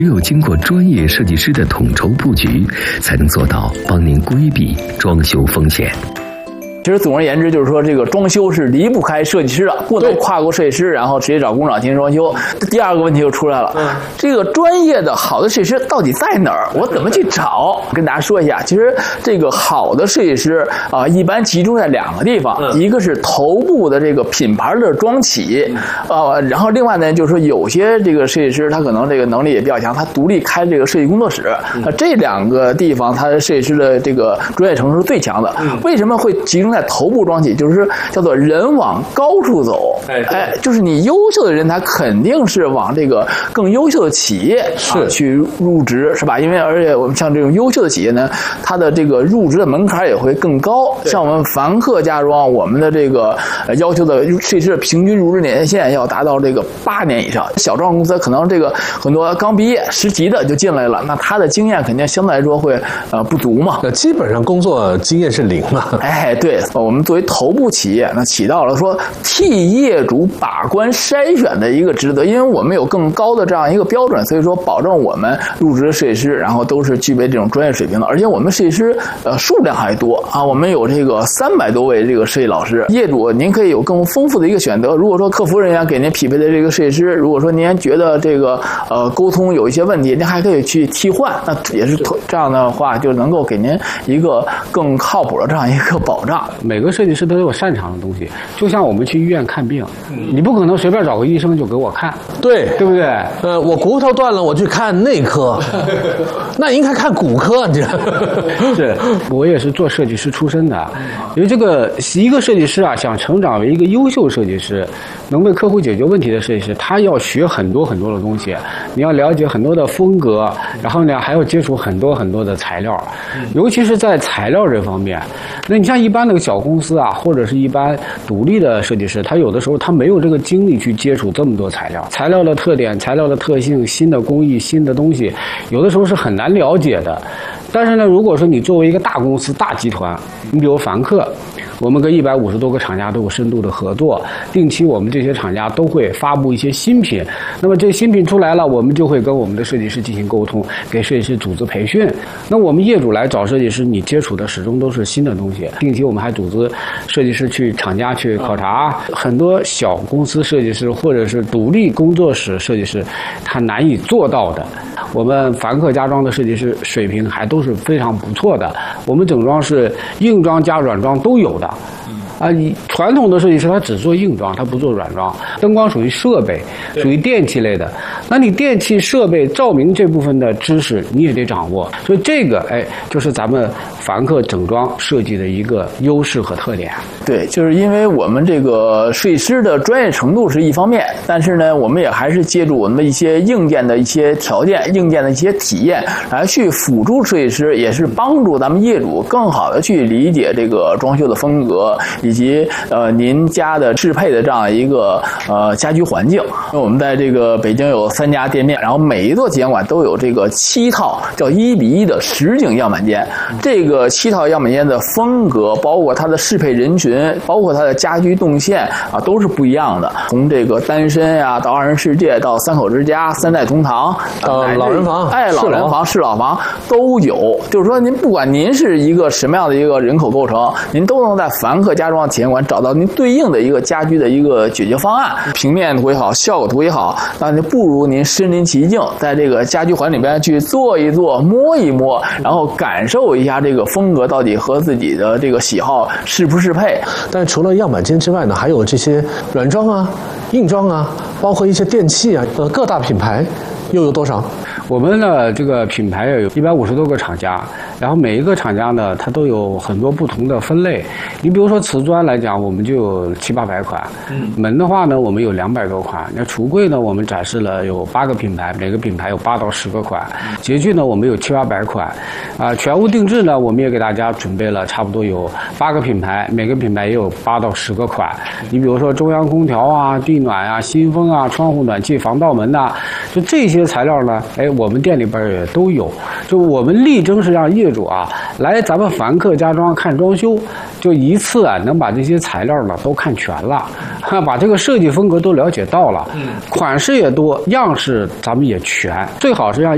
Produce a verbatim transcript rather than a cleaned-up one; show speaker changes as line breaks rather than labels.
只有经过专业设计师的统筹布局，才能做到帮您规避装修风险。
其实总而言之，就是说这个装修是离不开设计师的，不能跨过设计师，然后直接找工厂进行装修。第二个问题就出来了，嗯、这个专业的好的设计师到底在哪儿？我怎么去找？跟大家说一下，其实这个好的设计师啊、呃，一般集中在两个地方，嗯、一个是头部的这个品牌的装企，呃，然后另外呢，就是说有些这个设计师他可能这个能力也比较强，他独立开这个设计工作室，嗯、呃，这两个地方他设计师的这个专业程度是最强的。嗯、为什么会集中在头部装企，就是叫做人往高处走，哎，哎，就是你优秀的人，他肯定是往这个更优秀的企业是、啊、去入职，是吧？因为而且我们像这种优秀的企业呢，它的这个入职的门槛也会更高。像我们凡客家装，我们的这个要求的设计师平均入职年限要达到这个八年以上。小装公司可能这个很多刚毕业实习的就进来了，那他的经验肯定相对来说会呃不足嘛。
那基本上工作经验是零嘛。
哎，对，我们作为头部企业，那起到了说替业主把关筛选的一个职责，因为我们有更高的这样一个标准，所以说保证我们入职的设计师，然后都是具备这种专业水平的，而且我们设计师呃数量还多啊，我们有这个三百多位这个设计老师。业主您可以有更丰富的一个选择，如果说客服人员给您匹配的这个设计师，如果说您觉得这个呃沟通有一些问题，您还可以去替换，那也是这样的话就能够给您一个更靠谱的这样一个保障。
每个设计师都有擅长的东西，就像我们去医院看病，你不可能随便找个医生就给我看，
对
对不对？
呃，我骨头断了，我去看内科，那应该看骨科，你知道？
是，我也是做设计师出身的，因为这个一个设计师啊，想成长为一个优秀设计师，能为客户解决问题的设计师，他要学很多很多的东西，你要了解很多的风格，然后呢还要接触很多很多的材料，尤其是在材料这方面。那你像一般那个小公司啊，或者是一般独立的设计师，他有的时候他没有这个精力去接触这么多材料，材料的特点、材料的特性、新的工艺、新的东西，有的时候是很难了解的。但是呢，如果说你作为一个大公司、大集团，你比如凡客，我们跟一百五十多个厂家都有深度的合作，定期我们这些厂家都会发布一些新品。那么这新品出来了，我们就会跟我们的设计师进行沟通，给设计师组织培训。那我们业主来找设计师，你接触的始终都是新的东西。定期我们还组织设计师去厂家去考察。很多小公司设计师或者是独立工作室设计师，他难以做到的。我们凡客家装的设计师水平还都是非常不错的，我们整装是硬装加软装都有的。啊，你传统的设计师他只做硬装，他不做软装。灯光属于设备，属于电器类的。那你电器设备照明这部分的知识你也得掌握，所以这个哎，就是咱们凡客整装设计的一个优势和特点。
对，就是因为我们这个设计师的专业程度是一方面，但是呢，我们也还是借助我们的一些硬件的一些条件、硬件的一些体验来去辅助设计师，也是帮助咱们业主更好的去理解这个装修的风格。以及呃您家的适配的这样一个呃家居环境。我们在这个北京有三家店面，然后每一座体验馆都有这个七套叫一比一的实景样板间。这个七套样板间的风格，包括它的适配人群，包括它的家居动线啊，都是不一样的。从这个单身呀、啊、到二人世界，到三口之家、三代同堂，
到老人房，
哎，老人房、适老房都有。就是说，您不管您是一个什么样的一个人口构成，您都能在凡客家装体验馆找到您对应的一个家居的一个解决方案，平面图也好，效果图也好，那就不如您身临其境，在这个家居环里边去坐一坐、摸一摸，然后感受一下这个风格到底和自己的这个喜好适不适配。
但除了样板间之外呢，还有这些软装啊、硬装啊，包括一些电器啊，呃，各大品牌又有多少？
我们的这个品牌有一百五十多个厂家，然后每一个厂家呢，它都有很多不同的分类。你比如说瓷砖来讲，我们就有七八百款；嗯、门的话呢，我们有两百多款。那橱柜呢，我们展示了有八个品牌，每个品牌有八到十个款。洁具呢，我们有七八百款。啊、呃，全屋定制呢，我们也给大家准备了差不多有八个品牌，每个品牌也有八到十个款。你比如说中央空调啊、地暖啊、新风啊、窗户暖气、防盗门呐、啊，就这些材料呢，哎，我们店里边也都有。就我们力争是让业主啊来咱们凡客家装看装修，就一次啊能把这些材料呢都看全了，把这个设计风格都了解到了，款式也多，样式咱们也全，最好是让